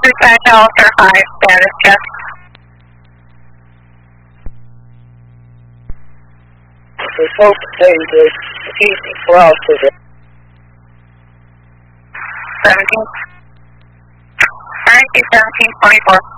Delta 5, status check. We're supposed to say the easy for us to the 17. Alright, 1724.